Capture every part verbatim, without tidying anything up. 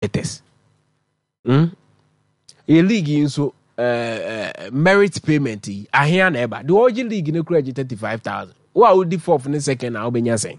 Latest. Hmm. A league in so uh, uh, merit payment. I hear never. The origin league in the credit thirty-five thousand. What would the fourth in the second? I'll be saying.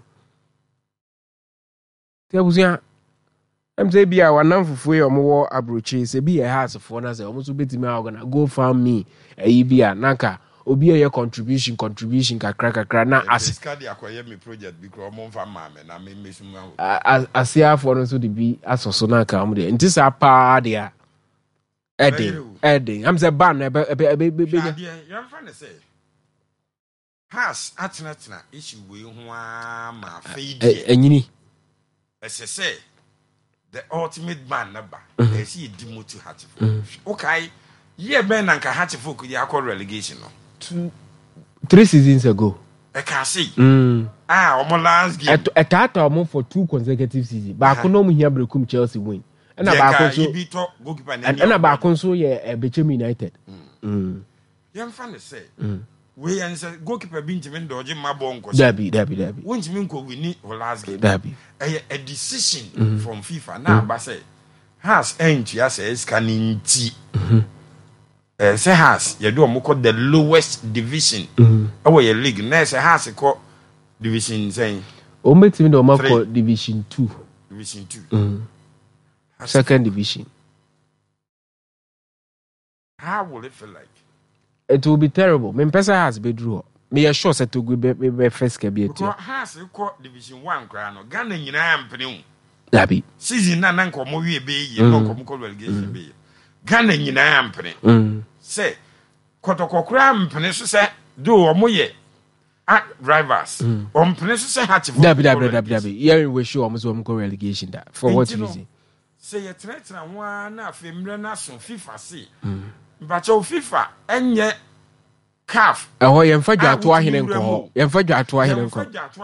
There was ya. I'm saying, be our number for your more abroaches. Be a house of honors. Almost bit me out gonna go find me. A be a naka. Obi a contribution, contribution, kakra kakra na as. This card acquire me project because I'm from mama and I mean miss me. As as here for us to be as so na come there. And this a pa there. Edding, Edding. I'm the ban. Be be be be be. You're trying to say. Has atnatina issue we wa ma fade. Enyini. As I say, the ultimate man number. They see Dimotu Hatchful. Okay, yeah, Ben and Hatchful could you call relegation? Two, three seasons ago. I can see. Mm. Ah, on my last game. A tata for two consecutive seasons. But I couldn't hear Brekum Chelsea win. And about so. And about console, yeah, Bechem United. Mm. Young fan say. We answer goalkeeper Benjamin dodging my bongo. Derby, Derby, Derby. Once Minko we need for last game. Derby. A, a decision mm-hmm. from FIFA now, but say has entry as a scanning T. Uh, say has you do a the lowest division. Oh, your league. Next has a call division saying. Oh, make me know division two. Division two. Mm-hmm. Second division. How will it feel like? It will be terrible. Me pesa has be draw. Me a sure set to go be be first ke be tia. Has e ko division one kra no. Ghana nyina ampene. Dabi. Season na na nko mo wie be ye no ko mo ko relegation be. Ghana nyina ampene. Mm. Say kotokokra ampene so say do omo ye at rivals. Ompene so say Hatchful. Dabi dabi dabi dabi. Here we show omo so omo ko relegation that. For what reason? Say ye tretra wa na afemre na so FIFA say. But your FIFA enye calf. Eho ye mfa dwato ahene nko. Ye mfa dwato ahene nko.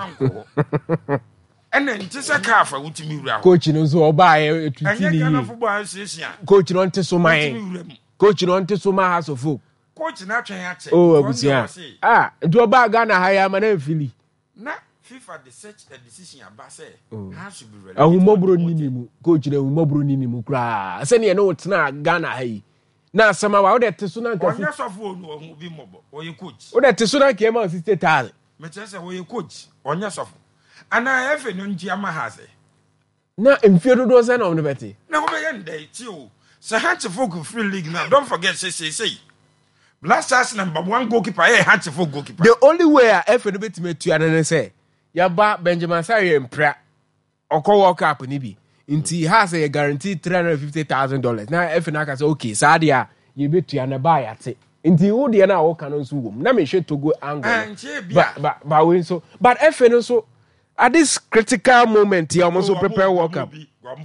Ene nti se calf awutimi wura. Coach no so oba ye tuti ni. Enye kana football association. Coach no nte so man. Coach no nte so man house of folk. Coach na twen ache. Oh abusia. Ah, nti oba Ghana ha ya ma na mfili. Na FIFA the search the decision aba say how should be ready. Ahumobro ni ni mu. Coach na ahumobro ni ni mu kra. Se ne no tena Ghana ha yi. Na sama wa ode te so na nka onya sofo no hu bi mobo oye coach ode te so na ke ma sixty thousand me che se oye coach onya sofo ana efe no nji ama ha se na emfie dodo se na on beti na ho be ye ndai ti o se Hatchful free league now don't forget say say say Blasters number one goalkeeper eh Hatchful goalkeeper the only way I efe no beti metu ana say ya ba Benjamin Sarri empra okọ World Cup ni bi Inti has a guaranteed three hundred fifty thousand dollars. Now, if you say, okay, Sadia, you bet you and a buy at it. Inti who the na all canon so. Now, me should to go angle. But, but, but, we so. But if you so, at this critical moment, you almost prepare World Cup.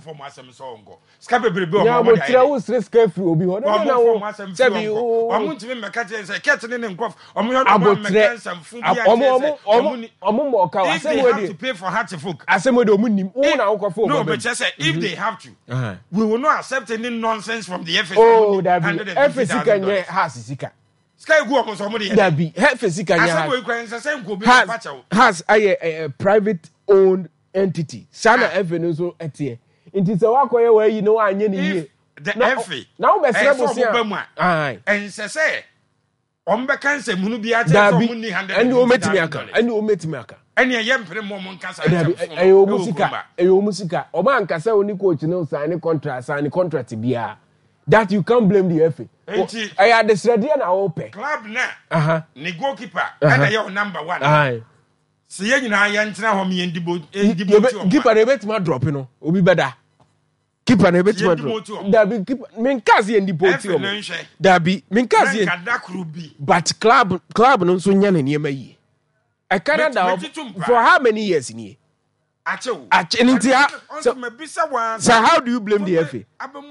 Scape bebe o mo mo tira wo stress carefree obi ho na na wo se bi o mo ntimi meka je se ketene ne nkof o mo yo no meka nsam fun bia o mo o mo o mo mo ka wa se we dey to pay for Hatchful asem we dey o mo nim wo na wo kofo no but say if they have to uh-huh. we will not accept any nonsense from the F S. Oh that be F S can ye has sika sky go o so mo dey that be F S can ye asem we kwan say say go be pacha has a private owned entity sana F no so etie Inti se wakoye we yi no anye ni ye. The F. Na wo be sere bo se. Ai. En se se. O mbe kan se munu bi ate so mu ni one hundred. Eni o metimi aka. Eni o metimi aka. Eni ye mpere mo mo nkasa. Eni o musika. Eni o musika. O ma nkasa oni coach no sign contract, sign contract bia. That you can't blame the F. Enti I the srede na wo pe. Club na. Aha. Ni goalkeeper. And you number one. Ai. Se ye nyina ye ntena ho me ndibo ndibo. Keeper na bet ma drop no. Obi beda. Keeper na bet ma drop. Dabi keeper men kazi ye ndibo ti o. Dabi men kazi ye. But club club no so nya na niema yi. I Canada for how many years in here? Achew. Achew. So, so how do you blame the F A?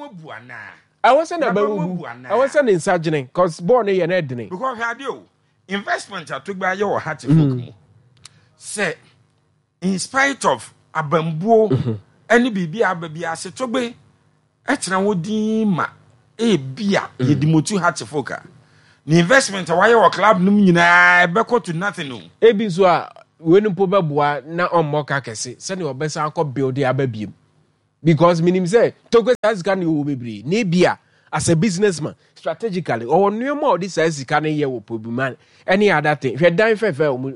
I wasn't about I wasn't in surgery because born here and because had you investment I took by your Hatchful. Say, in spite of a bamboo, any baby a baby as a tobe, etra wodima, a beer, ye demotu Hatchful. The investment why your club num nyina beko to nothing no. Ebi so a we no poba boa na on moka kese. Se ne obesa akọ build ababiem. because minimum say Togo says can you be nebia as a businessman strategically or no more this says can hear man any other thing. If you're dying for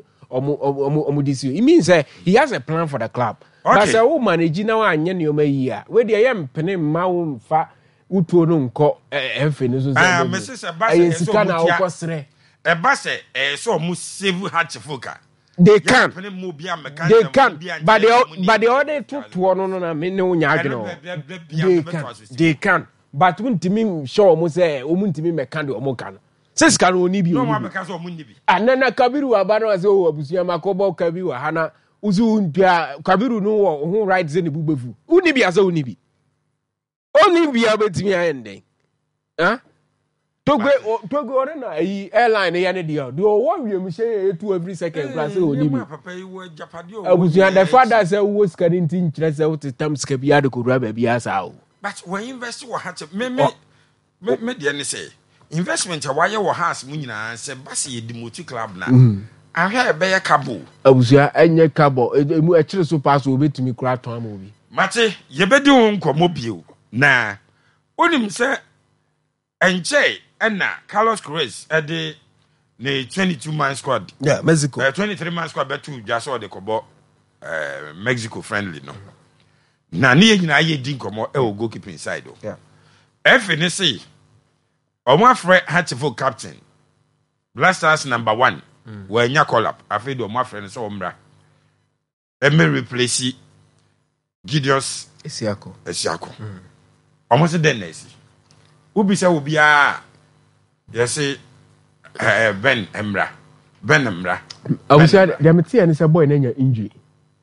it means uh, he has a plan for the club. Okay. But a woman is now and you may year where the am penny mound fa utu no nko efe no so ah Missus Abase so mu e ba se e so mu save hatchfoka they can they can but the but the other two to no no na me ne unya adwene they can they can but untimi show mo say o muntimi meka de o mo kan se ska no oni bi no mo meka so o munni bi anana Kabiru abana say o abusia makobo Kabiru hana uzu ntua Kabiru no wo ho right ze ne bubefu uni bi asa uni bi oni bi abetimi ayende huh Togo Togo ore na yi airline ya ne dia do one we mi share two every second class oni bi papa yi wo japade o abusia the father say wo ska din tin kire say wo tetam ska bia de ko raba bia sa o but when invest wo ha me me me me de ne say investment a waye wo house mu nyina say base ye dimoti club na ahwe be ye cabo abusia enye cabo emu e kire so pass obetumi kura ton am obi mate ye bedi won komo bio na onim say enche Enna Carlos Cruz at the twenty-two man squad. Yeah, Mexico. Uh, twenty-three man squad, but two just saw the Cobo uh, Mexico friendly. No, na ni nyina ye din komo e o goalkeeper inside. Oh. Yeah. F N C. Omo afre Hatchful captain. Blasters number one. Mm. Where nya call up. Afre do omo afre so omra. E me replace Gideus Esiako. Esiako. Mm. Omo se den nesi. Ubi se obi a yes, uh, Ben Emra. Ben Emra. I was saying, the material is a boy in your injury.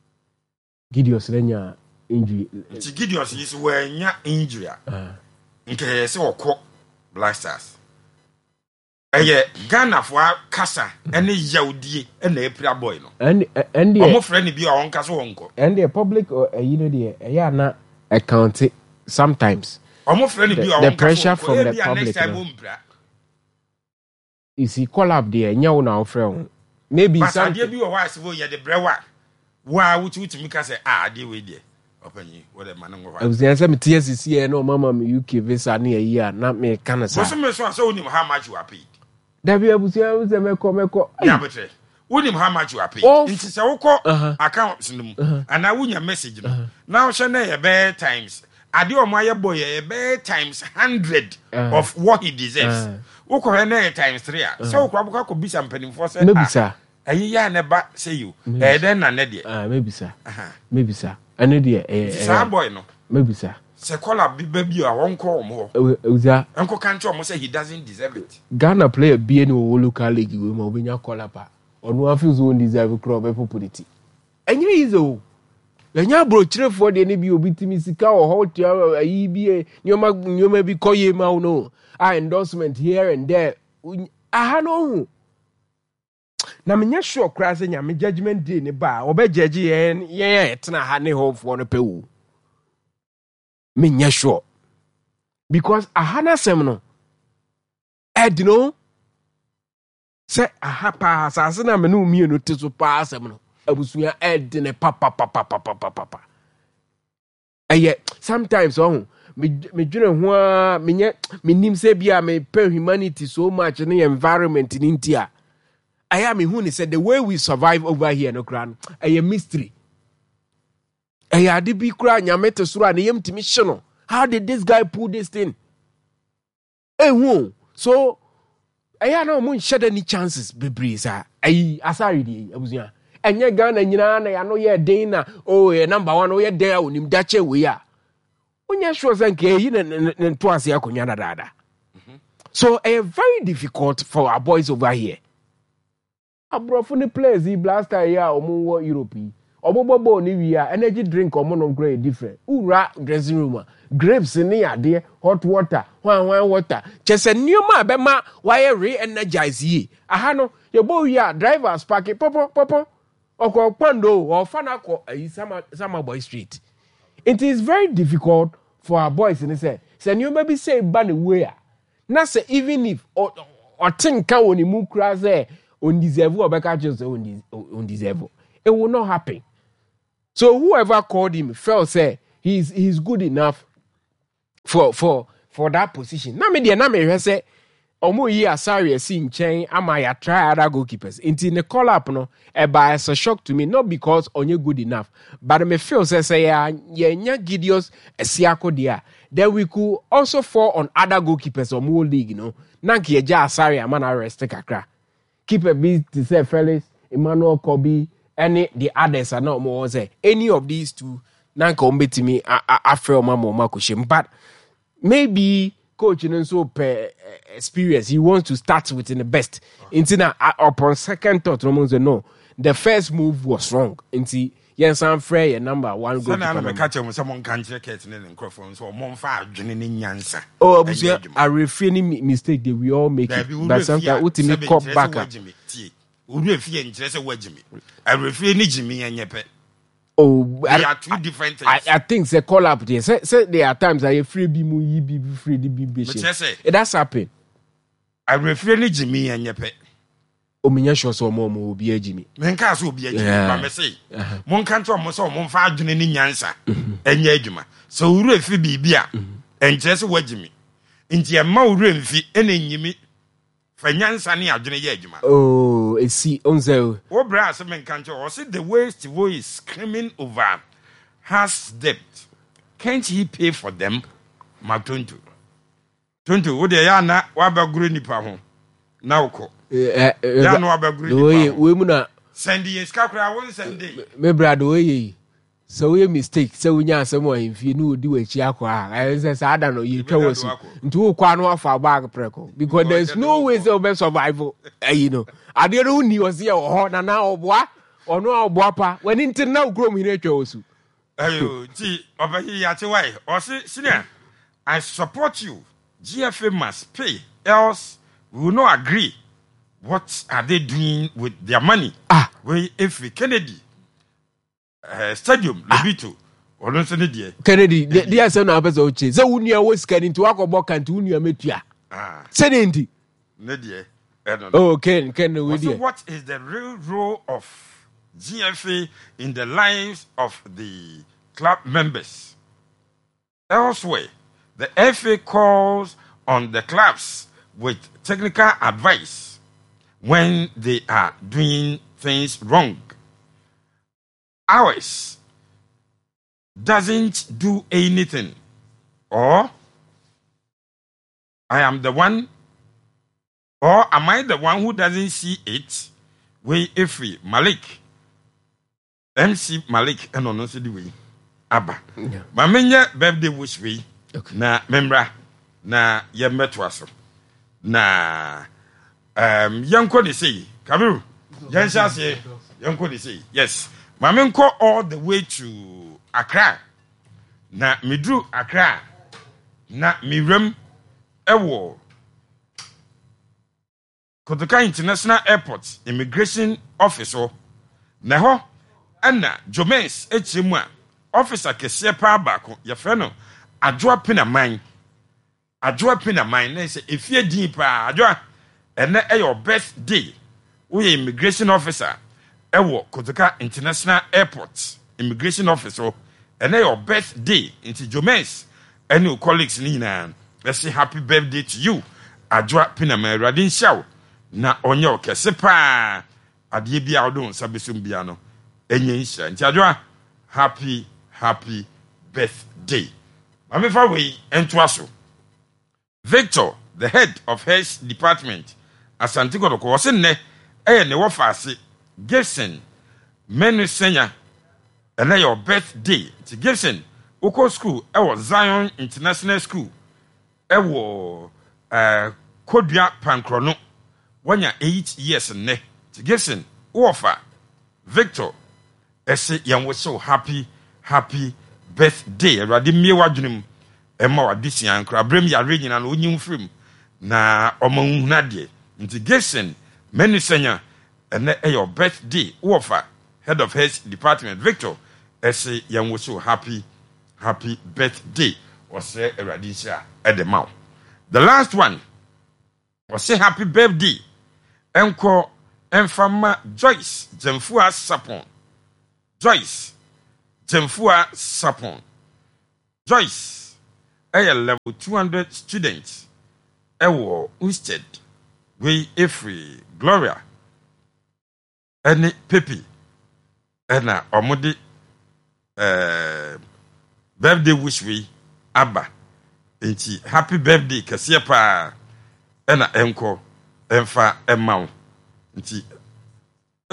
Gideos in your injury. Gideos is where your injury. In case or cock blasters. Eh, Ghana for Casa, any Yaudi, and the April boy. And and the more friendly be our uncle uncle. And the public or a unity, a yana account sometimes. Almost friendly be our the pressure from the public. You see, call up there, nyaw na ofre. Maybe some idea be o wise wo ye the brewa. Wa wuti wuti mika say ah dey we there. Opanyi, what the man ngo. I was there say me T S C no mama me U K visa na year na me kana sa. So me so so unim how much you are paid. Da bi abusia wo say me ko me ko. Ya betre. Unim how much you are paid. Nti say wo ko account no mu. Ana wunya message no. Now she na ye be times. Ade o mo boy ye be times one hundred of what he deserves. Wo ko na times three a so wo kwa ko bisa mpanim for say ah ayi ya na ba say you eh den na ne de ah maybe sir maybe sir ane de eh sir boy no maybe sir se call bi ba bi a won ko mo uza enko kan cho mo say he doesn't deserve it. Ghana player bi any local league we ma obenya call up onu afi so deserve crop e popularity enye izo enya bro chirefo de ne bi obitimi sika o hot ayi bi nyoma nyoma bi koye ma no ah endorsement here and there aha no na menya sure crazy nya me judgment day ne ba obe judge yen yen etna ha ne ho for no pe wo menya sure because aha na sem no ed no say aha pa asase na me no mi no teso pa asem no abusuya ed ne papa papa papa papa eye sometimes oh me me dwene ho a me nye me nim se bia me pe humanity so much in the environment in India. I am who ni said the way we survive over here no kran a mystery. I had to be crying nyame te sura na yem timi hye. How did this guy pull this thing? Eh who? So I no mo shed any chances bebre sa. Ai asari di abusia. Enye Ghana nyina na ya no ye den na oh ye number one oh ye den a onim dache we ya. Onya sure say nke yi na to ase akonya dada. So a very difficult for our boys over here. Abrofo ni players e blaster ya omo wo Europe. Omo bobo ni wi a energy drink omo no grade different. Ura dressing room grapes ni ade hot water, wan wan water. Chese nioma be ma why re-energize yi. Aha no ye bo wi a drivers park popo popo. Oko kwando or fana ko sama sama boy street. It is very difficult for our boys in say. Say you maybe say ban way. Na say even if or or think ka woni mu kra say on deserve or beka just on deserve. It will not happen. So whoever called him felt say he's he's good enough for for for that position. Na me de na me hwe say omo yi Asare asi nchen ama ya try other goalkeepers. Inti ne call up no e by a shock to me, not because onye good enough, but me feel say say ya nya Gideons Esiako dia. Then we could also fall on other goalkeepers or more league, you know. Nanki eja Asare ama na rest kakra. Keeper be to say Felix, Emmanuel Kobe, any the others are not more say any of these two nanka ombeti me after mama makushim. But maybe coach and so per experience he wants to start with in the best. Into na upon second thought, no, the first move was wrong. Into yes, I'm free a number one goal. So catch him someone can't check it in the microphone. So Monfa joining Yansa. Oh, a refining mistake that we all make. It, but sometimes ultimately cop back up. We refuse interest in what Jimmy. I refuse Jimmy and Yepe. Oh, they I, are two different things. I, I think they call up there. Say, say there are times I free be mu yi be free the be be. It does happen. I refuse Jimmy and Yepe. O minya sure so mo mo obi Jimmy. Men ka so obi Jimmy. But me say, mon kan to mo so mon fa adwene ni nyansa. Enye adwuma. So uru efi bibia. Enche se wa Jimmy. Nti e ma uru emfi ene nyimi. Fa nyansa ni adwene ye adwuma. Oh, e si onze. O bra se men kan to o say the way Steve is screaming over has debt. Can't he pay for them? Ma tonto. Tonto wo de ya na wa ba guru nipa ho. Na uko. Eh eh ya no abaguru nipa. We mu na send the skakra won send dey. Me brado we so we mistake so we nya asem o mfi no odi wachi akwa. I say say ada no you twa wasu. Ntu wo kwa no afa bag preko because there's no way so be survival. Eh you know. Ade no ni osi e ho na na oboa. Ono oboa pa. When intin na ukrom hi na twa wasu. Ayo, ti obahi ya ti why? O say senior, I support you. G F A must pay, else we will not agree. What are they doing with their money? Ah, we if we Kennedy uh, Stadium, ah. Lebito, or don't say dear Kennedy. They are some others out here. So when you always get into a walk and to you meet ya. Ah, Senendi. Nadia, I don't know. Oh, Ken, Ken, so what is the real role of G F A in the lives of the club members? Elsewhere, the F A calls on the clubs with technical advice when they are doing things wrong. Ours doesn't do anything. Or I am the one, or am I the one who doesn't see it? We Ifri Malik, M C Malik, and on the way. Abba. My menya birthday wish we na membra na yemetwaso na um yanko de say Kabiru yansa say yanko de say yes my menko all the way to Accra na midru Accra na mirem ewo Kotoka International Airport immigration officer na ho ana Jomens echimwa officer kese pa baako ye fe no adwoa pina man adwoa pina man na say efie din pa adwoa ene e your birthday we immigration officer ewo Kotoka International Airport immigration officer ene your birthday into Jomens and your colleagues ni na let's say happy birthday to you adwoa pina man radin shaw na onye kese pa ade bia odon sabesum bia no enye nhyira nti adwoa happy happy birthday. Mame fa we entwaso. Victor, the head of his department, Asante Kotoko was in ne eh ne wo faase Gibson menu senya and your birthday. To Gibson Uko school e was Zion International School. E wo uh Kodua Pankrono. Wanya eight years ne. To Gibson Uofa Victor ese yan we so happy happy birthday. Erade mie wadwunem emma wadisian kra brem ya regina no onyim frim na omanhu na de nti Gibson menu senya ene e your birthday wofa head of his department Victor ese yan we so happy happy birthday ose erade sia e de maw. The last one was say happy birthday enko enfama Joyce Jemfua Sapon Joyce Jemfua Sapon Joyce a level two hundred students ewo Usted we Efri Gloria any Pepe ena omudi eh birthday wish we Abba enti happy birthday kase pa ena enko emfa emma enti uh,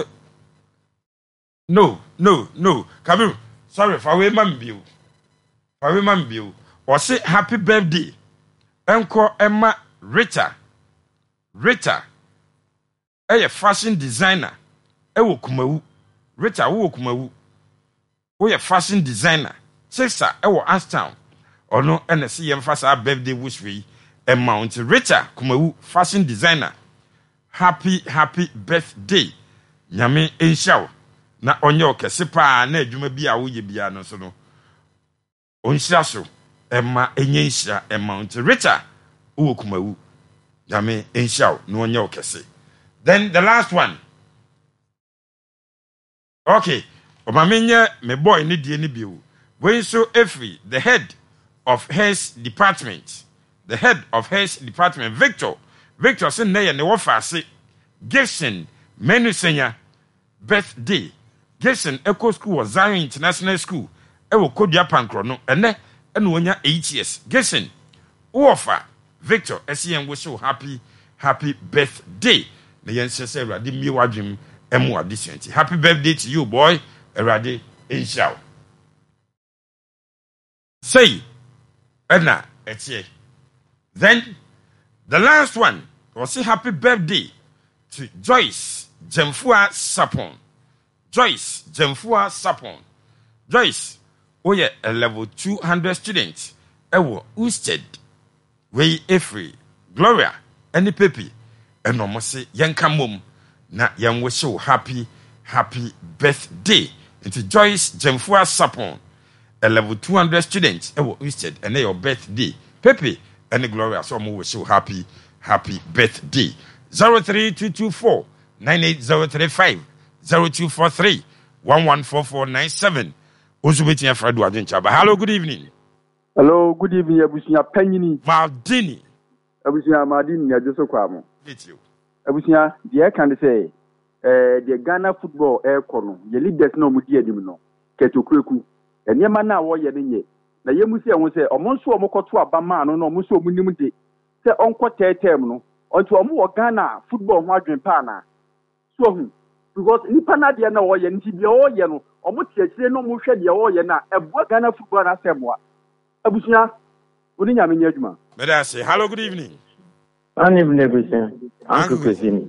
no no no Kabiru sorry for we man biu for we man biu or say happy birthday enko emma Rita Rita a fashion designer ewo Kumawu Rita wo Kumawu wo ye fashion designer sister ewo Ashtown ono ene se yemfa birthday wish we amount Rita Kumawu fashion designer happy happy birthday nyame enhyaw na onye okese pa na adwuma bi a wo ye bia no so no onhyira so emma enye nhyira amount Rita wo Kumawu nyame enhyaw na onye okese. Then the last one. Okay. Omamenye me boy ni die ni biu. When so Efri, the head of his department, the head of his department, Victor, Victor se na ye ne wo fa ase. Gibson menu senya birthday. Gibson Eco School was Zion International School. E wo Kodua Pankro no. Ene ene wonya eight years. Gibson Uofa Victor S M wish you happy happy birthday. Na yense se Awurade mi wadwem emu adisenti. Happy birthday to you boy. Awurade inshallah. Say Edna etie. Then the last one was say happy birthday to Joyce Jemfua Sapon. Joyce Jemfua Sapon. Joyce oye a level two hundred student ewo Usted we Efri Gloria any Pepe eno mo se yenka mom na yen wish you happy happy birthday into Joyce Jemfua Sapon a level two hundred students ewo Usted and your birthday Pepe and Gloria so mo wish you happy happy birthday. Zero three two two four nine eight zero three five zero two four three one one four four nine seven. Ozubetia Fradu Adinchaba. Hello, good evening. Hello, good evening, Abusia Penny. Maldini. Abusia Maldini, I just saw It's you. Abusia, the air can say, eh, the Ghana football air corner, the leaders no mudia dimino, Ketu Kreku, and Yamana warrior in ye. The Yamusia will say, O Monso Mokotua Bama, no Muso Munimute, say Uncle Termino, or to a more Ghana football margin pana. So, because Nipana Diana warrior and Tibio Yano, or Mutia no Musha the warrior na a Ghana football assembly. Abusia, what in Yamin? But I say, hello, good evening. Good evening, Abusia. Uncle Christine.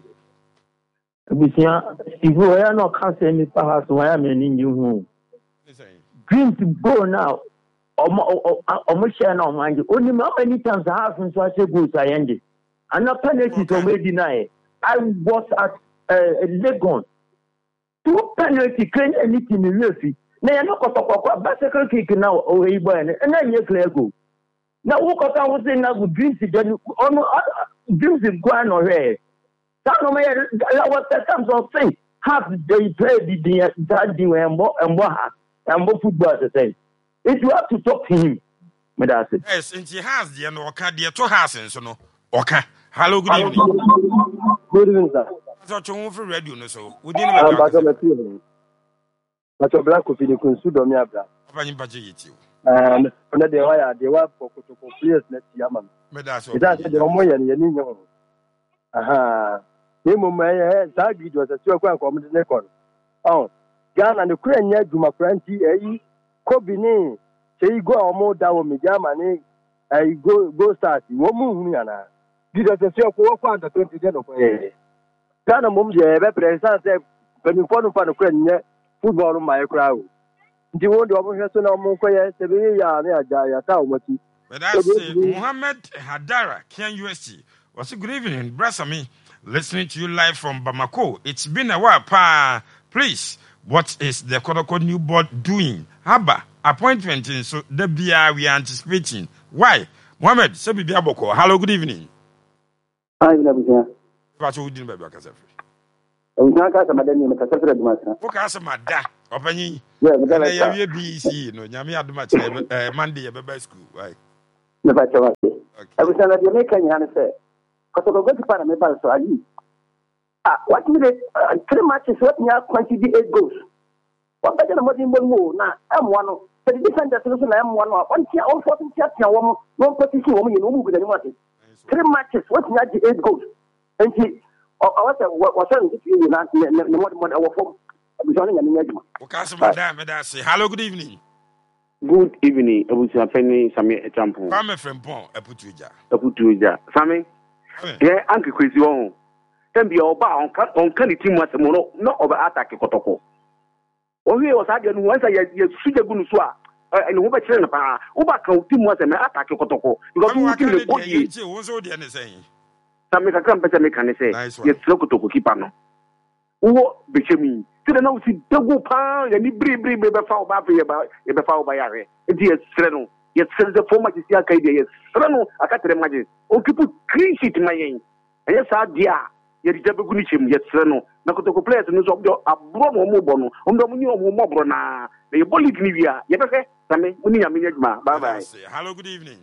Abusia, if you are not canceling me, perhaps I am in you home. Dream to go now. Almost share no mind. Only how many times I have since I said good, I ended. And not penalties already denied. I was at uh, Legon. Two penalty claim anything in real fee. Now, I'm not going to talk about bicycle kick now, oh, hey, boy, and then you clear go. Now, what I was saying now with dreams, dreams is going on here. That no matter what the times of thing, half they play the daddy and what and what and what football to say. If you have to talk to him, Madam. Yes, and he has the and Oka, the two houses, so no. Oka. Hello, good evening. Good evening, sir. I thought you for radio, so we didn't know. But your black coffee, the consumer, me abra. And under the wire, they were for players next Yaman. That's the Omoyan Yanin. Aha. Nemo may Zagi was a two o'clock on the neck on. Oh, Ghana and the Korean Yajuma Franti, eh? Kobini, say go or more down with Yamani, I go go start. You won't move me, Anna. Did I say, walk on the twenty ten of a Ghana Mum, the representative said, when you follow for the Korean football on my crowd. Do you want to have to know more? But I say, Mohammed Hadara, Ken U S T. Was a good evening, Brassami. Listening to you live from Bamako. It's been a while, pa. Please, what is the Kodoko new board doing? Haba, appointment in so the B R we are anticipating. Why? Mohammed, Sebi Biaboko. Hello, good evening. Hi, Nabuja. What you doing, baby? I'm not going to Madame Cassandra. What can I say, Madame? Opani. Yeah, but I have a B C. No, Yami Aduma, uh, Monday, a baby school. Right. The Bacha. I was an American and say, because of the Panama, so I knew. Ah, what did it? Three matches, what you have twenty-eight goals. What better than what you will now? I'm one of the defenders, I'm one of one tier, all fourteen tier, one position woman, you know, with anyone. Three matches, what you have eight goals. And he, or what was saying, not what our form. Hello, good evening. Good evening. I was a penny, Sammy, a champion. I'm a friend, Pon, a putuja. A putuja. Sammy? Yeah, Uncle Chris, you own. Then be all bound on Kenny Team was a mono, not over attack a cotoko. Oh, he was again once I had such a good swap. And over China, Uba Team was an attack a cotoko. Because you can the body was all the other saying. Sammy, I can't better make an say. Yes, Locoto keep on. Who became me? Tidak nak si teguh pang, yang ni beri beri berfau bapa ya ya berfau bayar. Dia serenu, dia serenu forma je siapa kaya dia serenu akan terima je. Orang tu clean sheet main. Ayah saat dia, dia dia berguna cem dia serenu. Nak tu kau players ni so dia abro mau bono, om dah muni om mau brona. Dia boleh gini dia. Ya betul? Sampai muni yang minyak mah. Bye bye. Hello, good evening.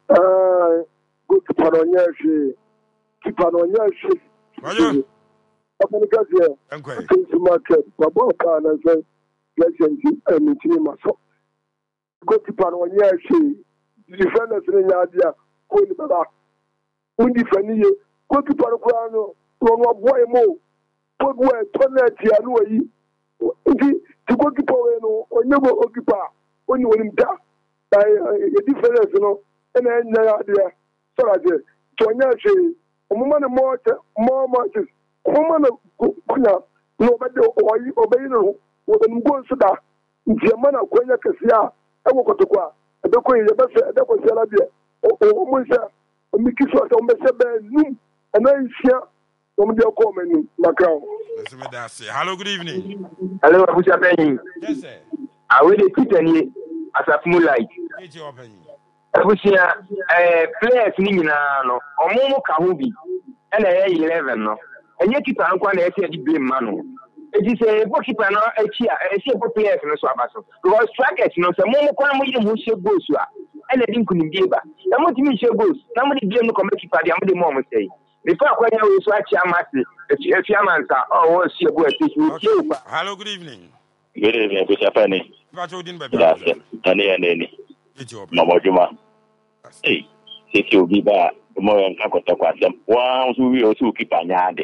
Uh, good paronya si, paronya si. Bonjour. Because yeah, things market, but both can and say, let's see, and it's in my soul. Go to Pano, yeah, she, defenders in the idea, go to the back. When defend you, go to Pano, run up boy more, put where toilet here, no way. To go to Pano, or never occupy, when you want him down, by a defenders, you know, and then the idea. So I said, Tonya, she, a woman more, more matches. Woman of Kuna, nobody obey no, with them go to that. Germana, Quena Cassia, I walk to Qua, and the Queen, the best, that was Salabia, or Musa, and Mickey Swat on the Sebe, and I share from the common Macau. Hello, good evening. Hello, who's your penny? Yes, sir. I will put any as a moonlight. It's your penny. I was here, players, Nina, or Momo Kahubi, and I eleven. And yet, keep on one essay the blame man. It is a bookkeeper, a cheer, a simple player in the Swabasso. Because strikers, no, some more Kwamudi who shall go, and I didn't couldn't give up. Now, what do you mean, shall go? Somebody blame the committee party, I'm the moment say. Before I was watching a master, if you have your answer, oh, see a boy. Hello, good evening. Good evening, Mister Penny. What you doing, baby? Any and any. Mama Juma. Hey, if you be back, more than Kakota, one who also keep an yard.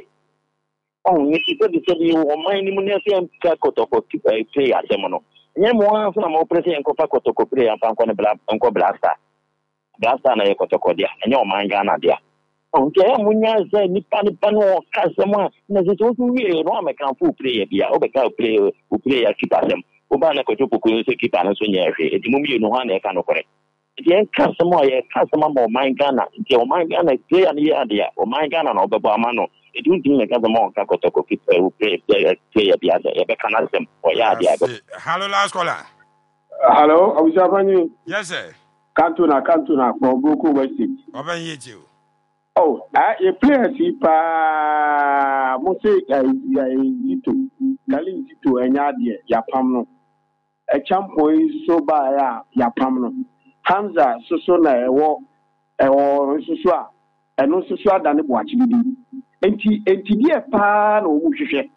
Oh, you see, that is you or my Nimunian Kakotoko play at Semono. Yamuan from our president Copacotoko play and Pancon Uncle Blasta. Blasta and a Cotocodia, and your mind Ghana there. Oh, Yamunia said Nippani Pano, Casama, and it's also really wrong. I can't full play a Obeka player who play a keep at them. Obana Kotoku keep an answer. It's movie no one I can operate. The customer, a customer or my Ghana, your mind Ghana play an idea or my Ghana or Babamano. It won't be like other more Kakotoko who play play at the other, a mechanism or Yadia. Hello, last caller. Hello, I was having you. Yes, sir. Cantona, Cantona, for Goku West. Open you. Oh, a player, Sipa Mose, Yito, Galin to Enyadia, Yapamno. A champo is so by Yapamno. Hamza, Susona, or Susua, and no Susua than the watch. Enti enti dia pa na owu hwehwe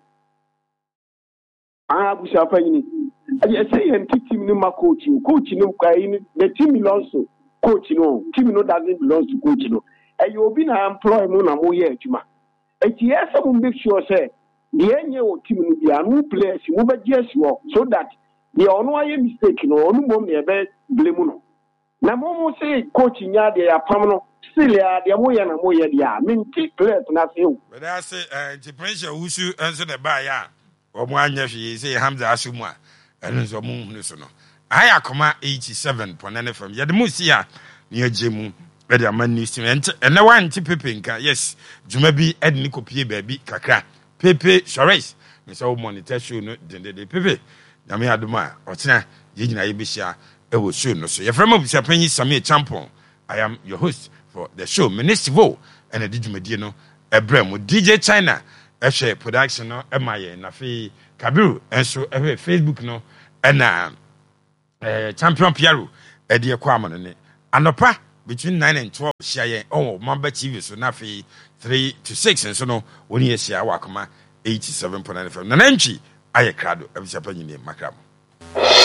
ah bu sha fanyini I say enti team ni ma coach coach ni kwai ni the team belongs to coach no team no doesn't belong to coach no e you be na employ mo na mo ye adwuma enti yes mo make sure say the enye o team no bia no players mo be guess wo so that the ono aye mistake no onu mo me be blame no na mo mo say coach nya de apam no still ya de mo ye na mo ye dia minti players na say but I say uh the pressure usu answer the buy ya o mo anya hwe say Hamza Asumu a enu so mo hunu so no aya koma eighty-seven point nine F M ye de mo si a ne agemu e de amani sim ente ene wa nti pepe nka yes juma bi e de ni kopie ba bi kakra pepe shores me say o monitor show no de de pepe na me aduma o tena ye nyina ye behia e wo show no so ye frama busia panyi Sammy Champon. I am your host for the show Ministivo and a D J Medino Ebrem D J China ɛhwɛ production no ɛma yɛn na afei Kabiru ɛnso ɛhwɛ Facebook no ɛna ɛɛ champion Piero ɛde ɛkɔ ama no ne anɔpa between nine and twelve hyia yɛn ɔwɔ Mamba T V so na afei three to six nso no wɔn yɛ hyia wɔ akoma eighty seven point nine F M na nantwi ayɛ krado ɛbisapa nyine makramo.